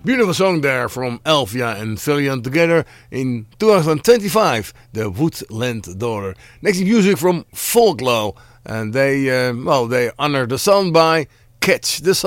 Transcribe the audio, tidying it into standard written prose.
Beautiful song there from Elvia and Villian together in 2025, The Woodland Daughter. Next music from Folklow, and they honor the sun by Catch the Sun.